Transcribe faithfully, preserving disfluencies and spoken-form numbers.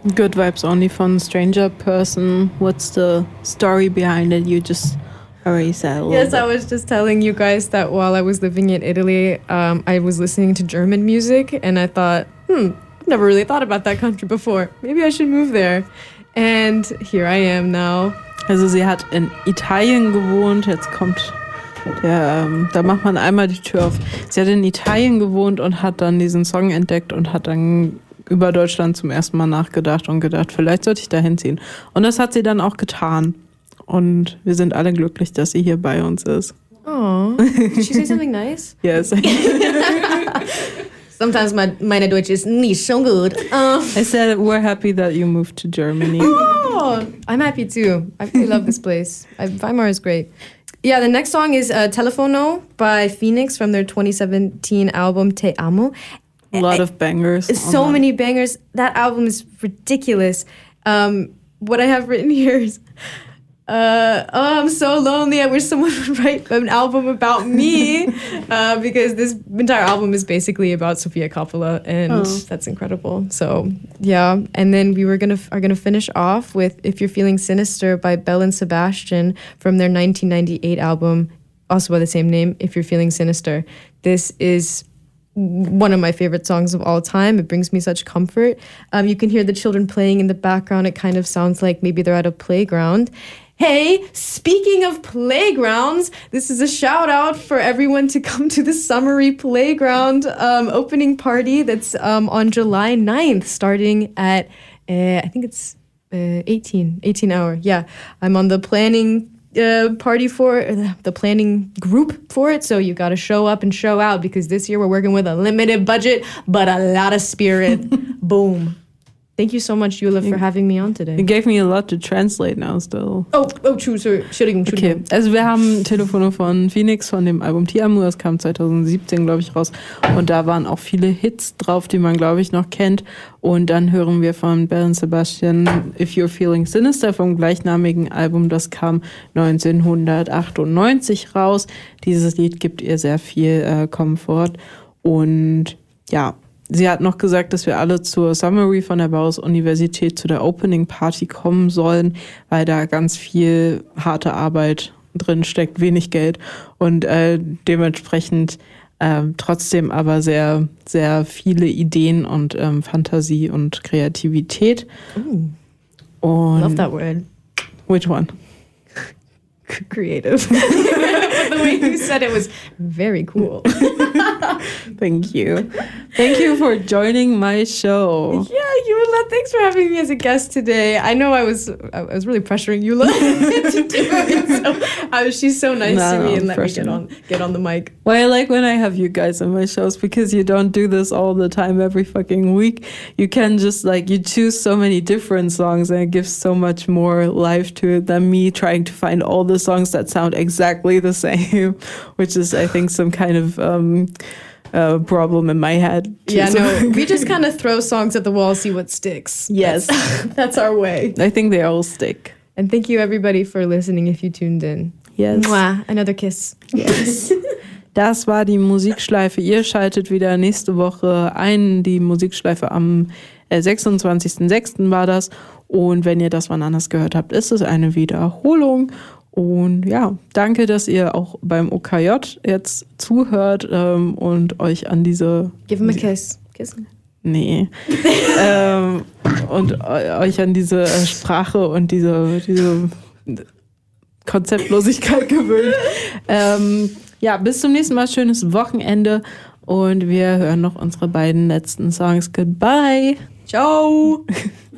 Good Vibes Only von Stranger Person. What's the story behind it? You just already said a little Yes, bit. I was just telling you guys that while I was living in Italy, um, I was listening to German music, and I thought, hmm, I've never really thought about that country before. Maybe I should move there. And here I am now. Also sie hat in Italien gewohnt, jetzt kommt der, ähm, da macht man einmal die Tür auf. Sie hat in Italien gewohnt und hat dann diesen Song entdeckt und hat dann über Deutschland zum ersten Mal nachgedacht und gedacht, vielleicht sollte ich da hinziehen. Und das hat sie dann auch getan. Und wir sind alle glücklich, dass sie hier bei uns ist. Oh, did she say something nice? Yes. Sometimes my meine Deutsch is nicht so good. Uh, I said we're happy that you moved to Germany. oh, I'm happy too. I really love this place. I, Weimar is great. Yeah, the next song is uh, Telefono by Phoenix from their twenty seventeen album Te Amo. A lot of bangers. So many bangers. That album is ridiculous. Um, what I have written here is, uh, oh, I'm so lonely. I wish someone would write an album about me, uh, because this entire album is basically about Sofia Coppola, and oh. that's incredible. So yeah, and then we were gonna are gonna finish off with "If You're Feeling Sinister" by Belle and Sebastian from their nineteen ninety-eight album, also by the same name, "If You're Feeling Sinister." This is one of my favorite songs of all time. It brings me such comfort. Um, you can hear the children playing in the background. It kind of sounds like maybe they're at a playground. Hey, speaking of playgrounds, this is a shout out for everyone to come to the Summery Playground um, opening party that's um, on July ninth, starting at, uh, I think it's uh, eighteen, eighteen hour. Yeah, I'm on the planning Uh, party for uh, the planning group for it, so you got to show up and show out, because this year we're working with a limited budget but a lot of spirit. Boom. Thank you so much, Jule, for having me on today. You gave me a lot to translate now still. Oh, oh, true, sorry. Entschuldigung, Entschuldigung. Okay, also wir haben Telefono von Phoenix von dem Album Te Amo, das kam zwanzig siebzehn, glaube ich, raus. Und da waren auch viele Hits drauf, die man, glaube ich, noch kennt. Und dann hören wir von Belle and Sebastian If You're Feeling Sinister vom gleichnamigen Album, das kam neunzehnhundertachtundneunzig raus. Dieses Lied gibt ihr sehr viel äh, Komfort. Und ja, sie hat noch gesagt, dass wir alle zur Summary von der Bauhaus-Universität zu der Opening Party kommen sollen, weil da ganz viel harte Arbeit drin steckt, wenig Geld und äh, dementsprechend äh, trotzdem aber sehr, sehr viele Ideen und ähm, Fantasie und Kreativität. Ooh. Und love that word. Which one? Creative. But the way you said it was very cool. Thank you. Thank you for joining my show. Yeah, Jule, thanks for having me as a guest today. I know I was I was really pressuring Jule to do it. So uh, she's so nice no, to me no, and let pressure. me get on get on the mic. Well, I like when I have you guys on my shows because you don't do this all the time every fucking week. You can just like, you choose so many different songs and it gives so much more life to it than me trying to find all the songs that sound exactly the same, which is, I think, some kind of um, uh, problem in my head. Yeah, no, we just kind of throw songs at the wall, see what sticks. Yes. That's, that's our way. I think they all stick. And thank you, everybody, for listening if you tuned in. Yes. Mwah, another kiss. Yes. Das war die Musikschleife. Ihr schaltet wieder nächste Woche ein. Die Musikschleife am äh, sechsundzwanzigsten sechsten war das. Und wenn ihr das wann anders gehört habt, ist es eine Wiederholung. Und ja, danke, dass ihr auch beim O K J jetzt zuhört ähm, und euch an diese... Give him a kiss. Kiss him. Nee. ähm, und euch an diese äh, Sprache und diese, diese Konzeptlosigkeit gewöhnt. Ähm, ja, bis zum nächsten Mal. Schönes Wochenende. Und wir hören noch unsere beiden letzten Songs. Goodbye. Ciao.